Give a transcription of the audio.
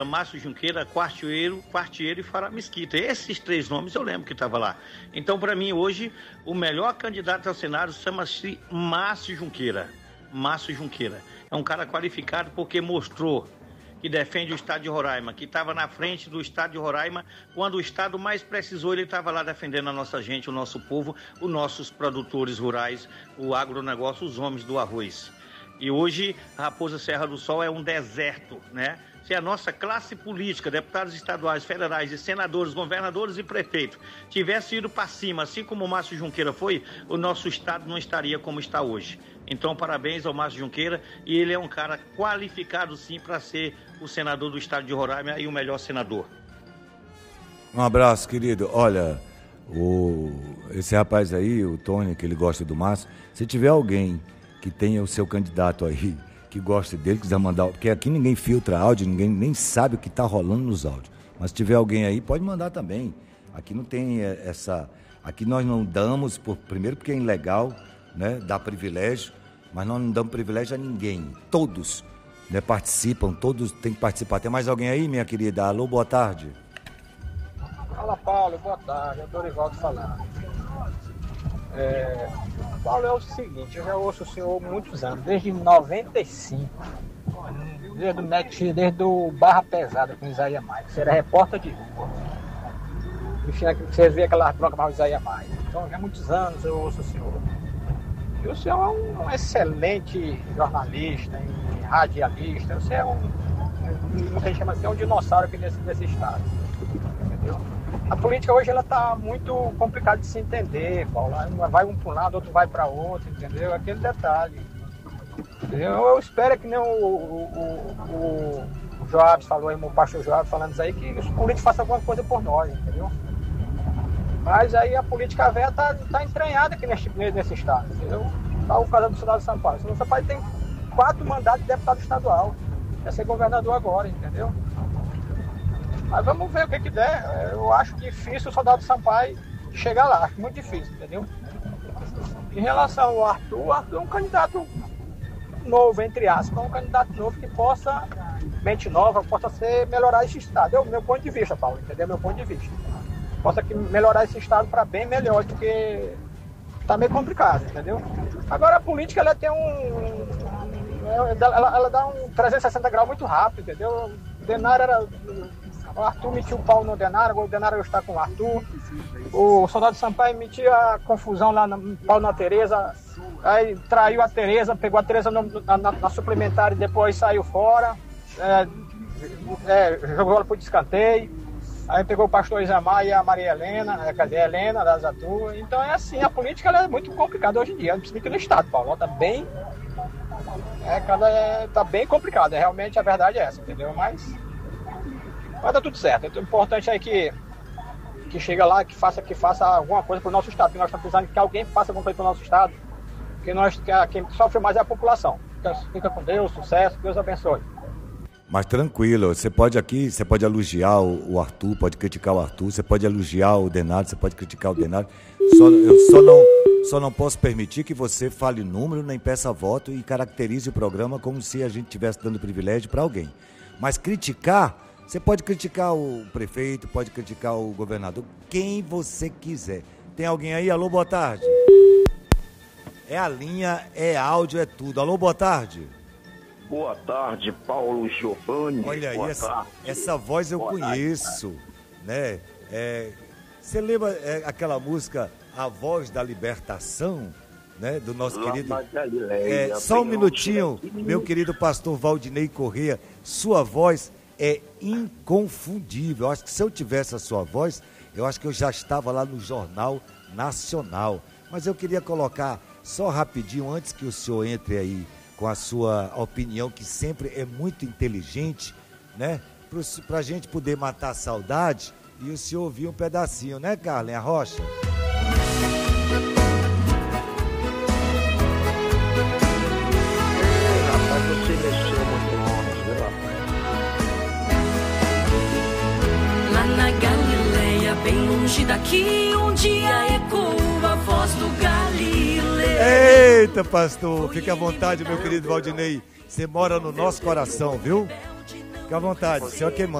Márcio Junqueira, Quartiero e Fará Mesquita. Esses 3 nomes eu lembro que estava lá. Então, para mim, hoje, o melhor candidato ao Senado chama-se Márcio Junqueira. Márcio Junqueira. É um cara qualificado porque mostrou que defende o Estado de Roraima, que estava na frente do Estado de Roraima, quando o Estado mais precisou, ele estava lá defendendo a nossa gente, o nosso povo, os nossos produtores rurais, o agronegócio, os homens do arroz. E hoje, a Raposa Serra do Sol é um deserto, né? Se a nossa classe política, deputados estaduais, federais e senadores, governadores e prefeitos tivesse ido para cima, assim como o Márcio Junqueira foi, o nosso estado não estaria como está hoje. Então, parabéns ao Márcio Junqueira, e ele é um cara qualificado, sim, para ser o senador do estado de Roraima e o melhor senador. Um abraço, querido. Olha, esse rapaz aí, o Tony, que ele gosta do Márcio, se tiver alguém que tenha o seu candidato aí, que gosta dele, quiser mandar, porque aqui ninguém filtra áudio, ninguém nem sabe o que está rolando nos áudios. Mas se tiver alguém aí, pode mandar também. Aqui não tem essa... Aqui nós não damos, primeiro porque é ilegal, né, dar privilégio, mas nós não damos privilégio a ninguém. Todos, né, participam, todos têm que participar. Tem mais alguém aí, minha querida? Alô, boa tarde. Fala, Paulo, boa tarde. É Dorivaldo falando. Paulo, é o seguinte, eu já ouço o senhor há muitos anos, desde 95, desde o Barra Pesada com o Isaías Maia, você era repórter de rua. Enfim, você vê aquela bronca mal Isaías Maia. Então, já há muitos anos eu ouço o senhor. E o senhor é um excelente jornalista, radialista, você é muita gente chama assim, é um dinossauro aqui desse estado. Entendeu? A política hoje ela está muito complicada de se entender, Paulo. Vai um para um lado, outro vai para outro, entendeu? Aquele detalhe. Entendeu? Eu espero que nem o Joabes falou aí, o pastor Joabes falando isso aí, que os políticos façam alguma coisa por nós, entendeu? Mas aí a política velha está entranhada aqui nesse estado, entendeu? Tá o caso do Cidade de São Paulo. O Sampaio tem 4 mandatos de deputado estadual. Vai ser governador agora, entendeu? Mas vamos ver o que der. Eu acho difícil o Soldado Sampaio chegar lá. Acho muito difícil, entendeu? Em relação ao Arthur é um candidato novo, entre aspas. Um candidato novo que possa, mente nova, possa melhorar esse estado. É o meu ponto de vista, Paulo, entendeu? Meu ponto de vista. Possa melhorar esse estado para bem melhor, porque está meio complicado, entendeu? Agora a política, ela tem ela dá um 360 graus muito rápido, entendeu? O Denário o Arthur metiu o pau no Denário, agora o Denário está com o Arthur. O Soldado Sampaio metia a confusão lá no pau na Tereza, aí traiu a Tereza, pegou a Tereza na suplementar e depois saiu fora, jogou ela pro descanteio. Aí pegou o pastor Isamar e a Maria Helena, cadê a Helena das Atu. Então é assim, a política ela é muito complicada hoje em dia, principalmente no estado, Paulo. Tá bem. Tá bem complicado, realmente a verdade é essa, entendeu? Mas vai dar tudo certo. O importante é que chega lá, que faça alguma coisa pro nosso estado, que nós estamos precisando que alguém faça alguma coisa pro nosso estado, porque quem sofre mais é a população. Fica com Deus, sucesso, Deus abençoe. Mas tranquilo, você pode elogiar o Arthur, pode criticar o Arthur, você pode elogiar o Denário, você pode criticar o Denário. Eu só não posso permitir que você fale número, nem peça voto e caracterize o programa como se a gente estivesse dando privilégio para alguém. Mas criticar, você pode criticar o prefeito, pode criticar o governador, quem você quiser. Tem alguém aí? Alô, boa tarde. É a linha, é áudio, é tudo. Alô, boa tarde. Boa tarde, Paulo Giovanni. Olha aí, essa voz eu conheço, né? Você lembra aquela música A Voz da Libertação, né? Do nosso querido... Só um minutinho, meu querido pastor Valdinei Corrêa, sua voz é inconfundível. Eu acho que se eu tivesse a sua voz, eu acho que eu já estava lá no Jornal Nacional. Mas eu queria colocar só rapidinho, antes que o senhor entre aí, com a sua opinião, que sempre é muito inteligente, né? Para a gente poder matar a saudade e o senhor ouvir um pedacinho, né, Carlen Rocha? Rapaz, você mexeu muito longe, viu, rapaz? Lá na Galileia, bem longe daqui, um dia ecoa a voz do Galileu. Eita, pastor, fique à vontade, meu querido Valdinei. Você mora no nosso coração, viu? Fica à vontade, o senhor quem manda.